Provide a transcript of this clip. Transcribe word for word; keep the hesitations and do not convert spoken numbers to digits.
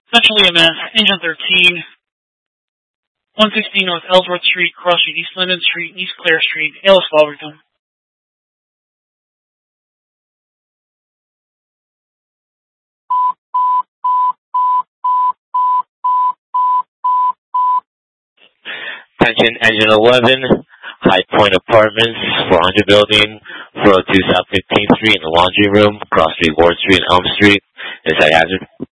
Central E M S, Engine thirteen, one sixteen North Ellsworth Street, Cross Street, East Linden Street, East Clare Street, Ellis Walverton. Attention, Engine eleven, High Point Apartments, four hundred building, four oh two South fifteenth Street in the laundry room, Cross Street, Ward Street, Elm Street. Is that hazard?